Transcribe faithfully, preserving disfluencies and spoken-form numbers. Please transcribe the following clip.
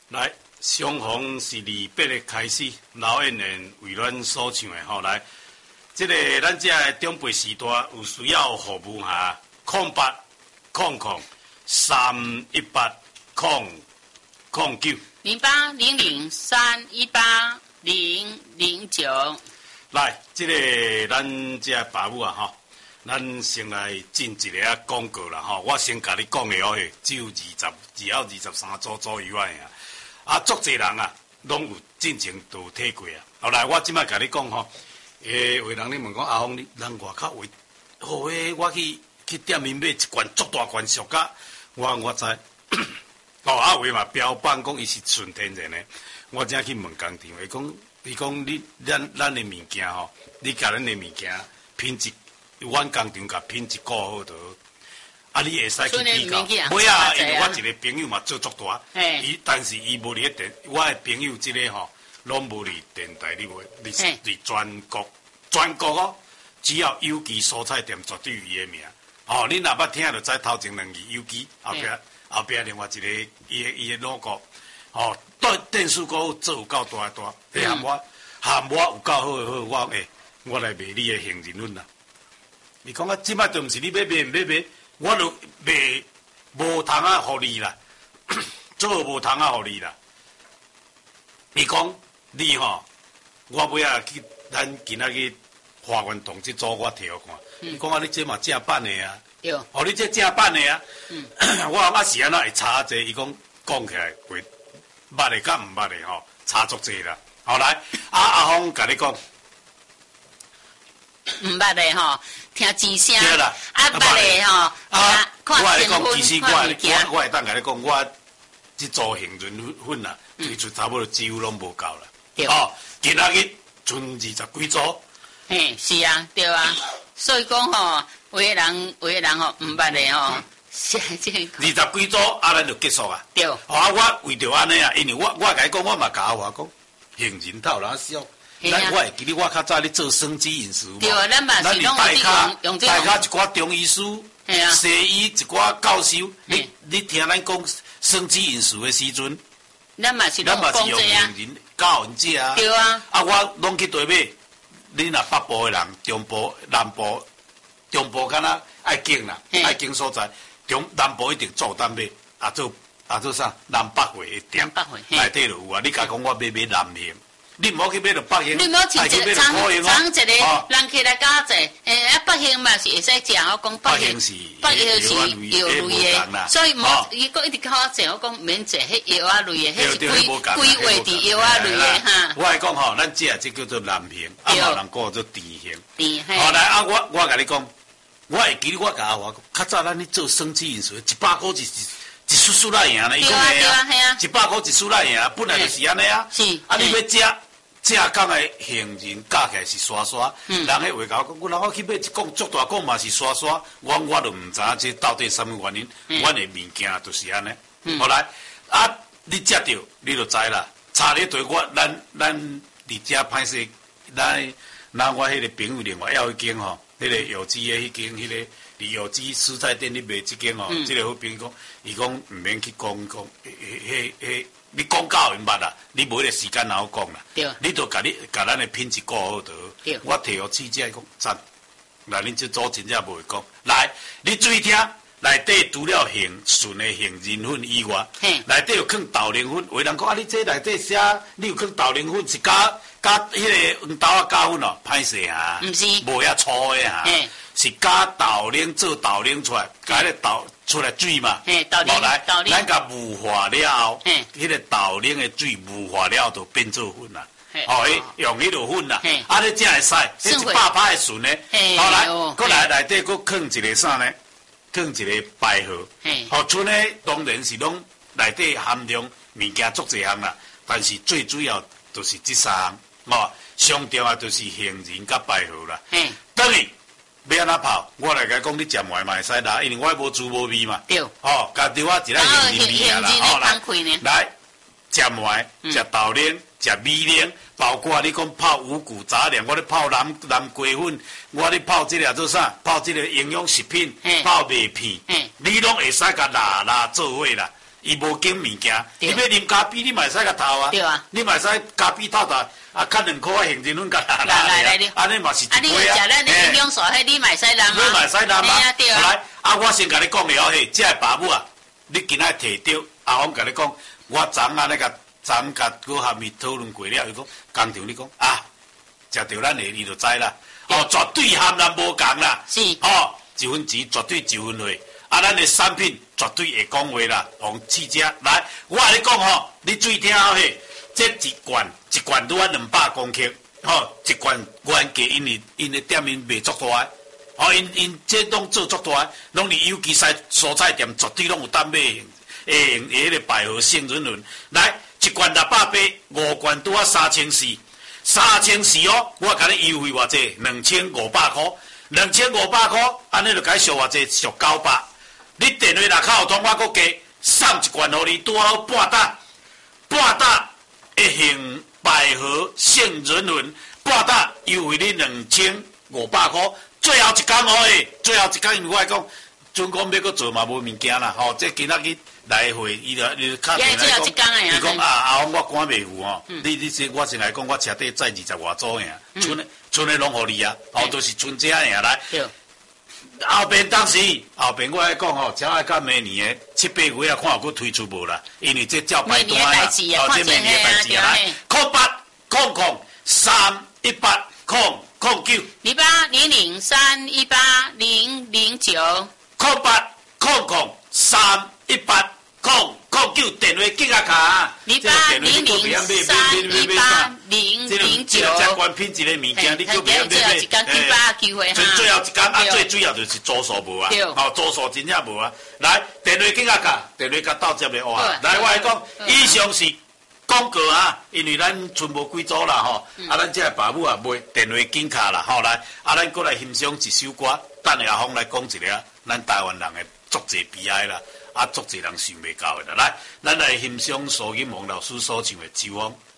来，相逢是二八的开始，老演员为咱所唱的吼。来，这个咱这的长辈时代有需要服务哈，空八空空三一八空空九零八零零三一八零零九。 来，这个咱这爸母啊吼，咱先来进一个啊广告啦吼。我先甲你讲的哦，只有二十二到二十三组左右啊。啊，足侪人啊，拢有进前都体过啊。后来我即摆甲你讲吼，诶，有人咧问讲阿峰，你人外口话，好诶，我去去店面买一罐足大罐塑胶，我我知。哦，啊话嘛标榜讲伊是纯天然诶，我正去问工厂，伊讲伊讲你咱咱诶物件吼，你甲咱诶物件品质，阮工厂甲品质顾好就好。啊，你会使去比较，袂啊，因为我一个朋友嘛做足大，伊但是伊无伫电，我诶朋友即个吼，拢无伫电台，你袂，你伫全国，全国哦，只要有机蔬菜店绝对有伊诶名。哦，你若捌听就知头前两字有机，后壁后壁另外一个伊诶伊诶 logo， 哦，对电视购做有够大大，你含我含我有够好好，我诶，我来卖你诶杏仁粉啦。你讲啊，即摆都毋是你要卖毋要卖？我就卖无通啊，互你啦，做无通啊，互你啦。你讲你吼，我尾仔去咱今仔去花园同志组，我摕互看。你讲啊，你这嘛正版的啊？ 对。 哦，你这正版的啊？嗯。我讲啊是安那会差济？伊讲讲起来会捌的甲毋捌的吼，差足济啦。后来啊阿峰甲你讲， 毋捌的吼。听之声， 对啦， 啊，捌的吼，啊，看新闻， 其实我我我会当甲你讲，我即组杏仁粉啊，推出差不多几乎拢无够啦。哦，今仔日剩二十几组。 嘿，是啊，对啊，所以讲吼，有个人，有个人吼，毋捌的吼，是这个。 二十几组，啊，咱就结束啊。 对。 啊，我为着安尼啊，因为我我甲伊讲，我嘛甲我讲，杏仁透哪少。咱我会记得我较早咧做生机饮食， 对啊，咱嘛是拢大家用大家一寡中医师、西医一寡教授，你你听咱讲生机饮食的时阵， 咱嘛是拢讲这啊， 教人食啊， 对啊， 啊我拢去对买，你若北部的人、中部、南部、中部敢若爱经啦，爱经所在，中南部一定做单买，啊做啊做啥？南北货一店，内底就有啊。你甲讲我买买南杏。你唔好去买到北杏， 你唔好去一个长长一个人起来加济，诶，啊北杏嘛是会使食，我讲北杏是北杏是药类的，所以唔好伊个一直靠济，我讲免济，迄药啊类的，迄是规规划伫药啊类的哈。 我来讲吼，咱这这叫做南杏，啊有人讲做甜杏。 甜杏。 好来啊，我我甲你讲，我会记得我甲我较早咱咧做生机饮食，一百块就是一束束来赢啦，伊讲的啊，一百块一束来赢，本来就是安尼啊。是。啊，你要食。正港的杏仁加起来是沙沙，人迄话甲我讲，我人我去买一罐足大罐嘛是沙沙，我我都毋知影这到底什么原因，阮的物件就是安尼。后来啊，你食着你就知啦。差咧对我，咱咱伫遮歹势，咱那我迄个朋友另外要一间吼，迄个有机的迄间，迄个伫有机蔬菜店里卖即间吼，即个好朋友讲，伊讲毋免去讲讲，迄迄。你讲到因捌啦，你无迄个时间好讲啦。对。你著甲你甲咱的品质顾好就好。对。我摕互记者讲赞，来恁这组真正无会讲。来，你注意听，内底除了杏纯的杏仁粉以外，内底有放豆奶粉。有人讲啊，你这内底写你有放豆奶粉是加加迄个黄豆啊加粉哦，歹势啊。毋是。无遐粗的啊。是加豆奶做豆奶出来，加迄个豆。出来水嘛，后来咱甲雾化了后，迄个豆奶的水雾化了就变做粉啦。哦，用迄落粉啦，啊，你才会使，迄一百拍的纯的。后来，过来内底佫放一个啥呢？放一个百合。哦，纯的当然是拢内底含量物件足侪项啦，但是最主要就是这三项，哦，上重要就是杏仁甲百合啦。等于。要安怎泡？我来甲讲，你食糜嘛会使啦，因为我无滋无味嘛。对。哦，家己我一来杏仁味啊啦，哦来，来食糜、食豆奶、食米奶，包括你讲泡五谷杂粮，我咧泡南南瓜粉，我咧泡这个做啥？泡这个营养食品，泡麦片，你拢会使甲拿拿做伙啦。 伊无经物件，你要啉咖啡，你嘛会使甲偷啊， 对啊， 你嘛会使咖啡偷偷啊，砍两箍啊，现金拢甲拿来来，安尼嘛是一杯啊。啊， 你食咱的营养素，迄你嘛会使拿啊， 你嘛会使拿啊， 对啊。 来，啊，我先甲你讲了嘿，这个爸母啊，你今仔摕着，阿芳甲你讲，我昨啊那个昨甲搁下面讨论过了，伊讲，工厂你讲啊，食着咱的你就知啦。哦，绝对含咱无共啦， 是哦，一分钱绝对一分货，啊，咱的产品绝对会讲话啦，用试食来，我甲你讲吼，你注意听好嘿，这一罐一罐拄啊两百公克，吼，一罐原价因为因的店面卖足大，哦，因因这拢做足大，拢是有机菜蔬菜店绝对拢有当买，诶，用迄个百合杏仁轮，来一罐六百八，五罐拄啊三千四。三千四哦，我甲你优惠偌济，两千五百块，两千五百块，安尼就该俗偌济，俗九百。你电话若较通，我搁加送一罐互你，拄好半打，半打一型百合杏仁轮，半打优惠你两千五百块。最后一工哦诶，最后一工因为我讲，准讲要搁做嘛无物件啦，吼，这今仔日。来回，伊就伊就敲电来讲，伊讲啊啊，我赶袂赴吼，你你先我先来讲，我车底载二十外组尔，剩的剩的拢互你啊，哦，都是剩这尔来。后边当时后边我来讲吼，只要到明年的七八月啊，看有佫推出无啦，因为这照排单啦，哦，这明年代志来，空八空空三一八空空九， 零八零零三一八零零九， 空八空空三一八。空空九电话记啊卡， 零八零零三一八零零九， 这关品质的物件，你叫别人买买。 诶， 最最后一间啊，最主要就是租数无啊，哦，租数真正无啊。来，电话记啊卡，电话甲到接的哇。来，我来讲，以上是广告啊，因为咱剩无几组啦吼，啊，咱这个爸母啊买电话记卡啦，吼来，啊，咱过来欣赏一首歌，等下阿峰来讲一个咱台湾人的足侪悲哀啦。啊，足侪人想袂到的啦，来，咱来欣赏苏锦煌老师所唱的《秋风》。